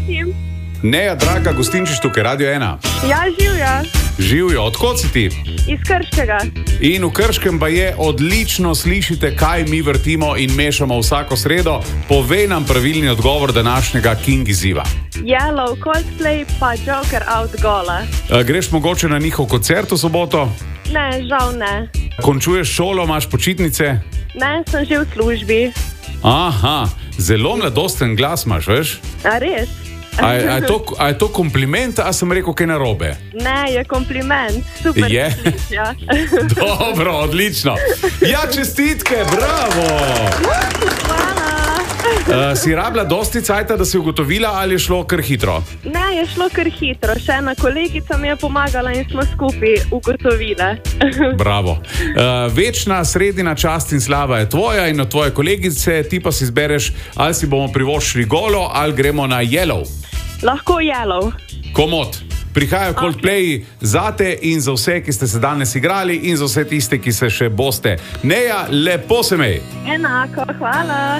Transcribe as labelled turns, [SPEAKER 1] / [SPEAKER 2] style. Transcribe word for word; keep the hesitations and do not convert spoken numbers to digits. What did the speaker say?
[SPEAKER 1] Tim.
[SPEAKER 2] Neja, draga, gostinčiš tukaj, Radio ena.
[SPEAKER 1] Ja, živja.
[SPEAKER 2] Živijo, odkot si ti?
[SPEAKER 1] Iz Krškega.
[SPEAKER 2] In v Krškem pa je odlično slišite, kaj mi vrtimo in mešamo vsako sredo. Povej nam pravilni odgovor današnjega King izziva.
[SPEAKER 1] Yellow, Coldplay pa Joker out gola.
[SPEAKER 2] A, greš mogoče na njihov koncert v soboto?
[SPEAKER 1] Ne, žal ne.
[SPEAKER 2] Končuješ šolo, imaš počitnice?
[SPEAKER 1] Ne, sem že v službi.
[SPEAKER 2] Aha, zelo mladosten glas imaš, veš?
[SPEAKER 1] A res?
[SPEAKER 2] A je, a, je to, a je to kompliment, a sem rekel kaj narobe?
[SPEAKER 1] Ne, je kompliment. Super.
[SPEAKER 2] Je?
[SPEAKER 1] Ja.
[SPEAKER 2] Dobro, odlično. Ja, čestitke, bravo!
[SPEAKER 1] Hvala.
[SPEAKER 2] Uh, si rabila dosti cajta, da si ugotovila, ali je šlo kar hitro?
[SPEAKER 1] Ne, je šlo kar hitro. Še ena kolegica mi je pomagala in smo skupaj ugotovile.
[SPEAKER 2] Bravo. Uh, večna sredina čast in slava je tvoja in od tvoje kolegice, ti pa si izbereš, ali si bomo privoščili golo, ali gremo na Yellow.
[SPEAKER 1] Lahko Yellow.
[SPEAKER 2] Komot. Prihajajo Coldplay zate in za vse, ki ste se danes igrali in za vse tiste, ki se še boste. Neja, lepo se mej.
[SPEAKER 1] Enako, hvala.